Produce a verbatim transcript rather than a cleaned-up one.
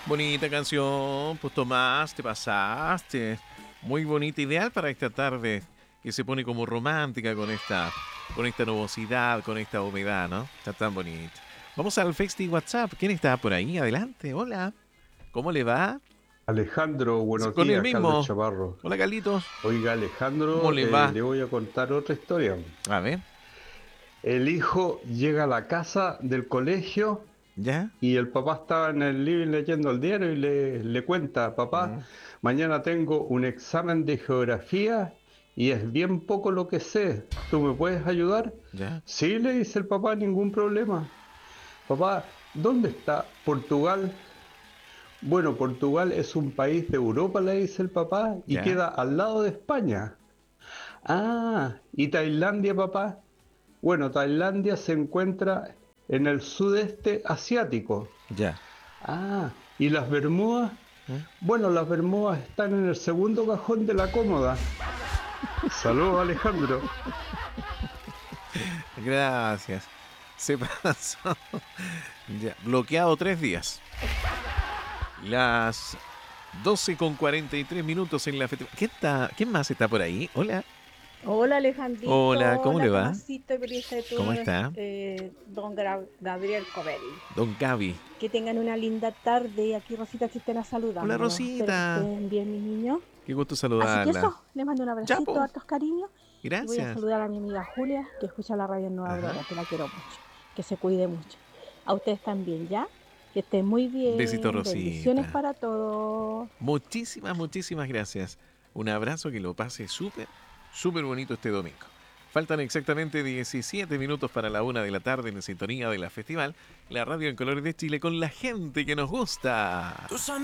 Bonita canción, pues Tomás, te pasaste. Muy bonita, ideal para esta tarde que se pone como romántica con esta, con esta nubosidad, con esta humedad, ¿no? Está tan bonita. Vamos al Festi WhatsApp. ¿Quién está por ahí? Adelante, hola. ¿Cómo le va? Alejandro, Sí, buenos con el días, Carlos mismo. Chaparro. Hola, Carlitos. Oiga, ¿Cómo Alejandro, le eh, va? le voy a contar otra historia. A ver, El hijo llega a la casa del colegio ¿ya? y el papá estaba en el living leyendo el diario y le, le cuenta, papá, Mm, mañana tengo un examen de geografía y es bien poco lo que sé. ¿Tú me puedes ayudar? ¿Ya? Sí, le dice el papá, ningún problema. Papá, ¿dónde está Portugal? Bueno, Portugal es un país de Europa, le dice el papá, y ¿Ya? queda al lado de España. Ah, ¿y Tailandia, papá? Bueno, Tailandia se encuentra en el sudeste asiático. ¿Ya? Ah, ¿y las Bermudas? ¿Mm? Bueno, las Bermudas están en el segundo cajón de la cómoda. Saludos, Alejandro. Gracias. Se pasó. Ya, bloqueado tres días. Las doce con cuarenta y tres minutos en la festival. ¿Quién está? ¿Quién más está por ahí? Hola. Hola Hola, Alejandrito, ¿cómo le hola va? Tomasito y periodista de ¿Cómo turno, está? eh, don Gra- Gabriel Covelli. Don Gaby. Que tengan una linda tarde. Aquí Rosita Cistena Hola, saludándolos. Espero que Rosita. estén bien, mis niños. Qué gusto Así que saludarla. eso, les mando un Ya, abracito, po. hartos cariños. Y voy a Gracias. saludar a mi amiga Julia, que escucha la radio en Nueva Ajá. Aurora, que la quiero mucho. Que se cuide mucho. A ustedes también, ¿ya? Que estén muy Besito, bien. Bendiciones Rosita. para todos. Muchísimas, muchísimas gracias. Un abrazo, que lo pase súper, súper bonito este domingo. Faltan exactamente diecisiete minutos para la una de la tarde en sintonía de la festival, la radio en colores de Chile con la gente que nos gusta.